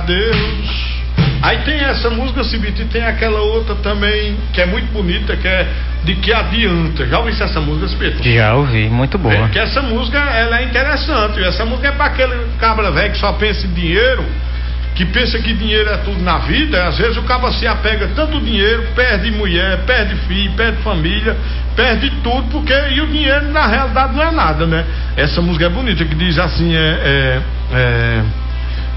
Deus. Aí tem essa música, Cibite, e tem aquela outra também, que é muito bonita, que é de que adianta. Já ouviu essa música, Cibite? Já ouvi, muito boa. Que essa música, ela é interessante. Essa música é para aquele cabra velho que só pensa em dinheiro, que pensa que dinheiro é tudo na vida. Às vezes o cabra se apega tanto dinheiro, perde mulher, perde filho, perde família, perde tudo, porque e o dinheiro na realidade não é nada, né? Essa música é bonita, que diz assim,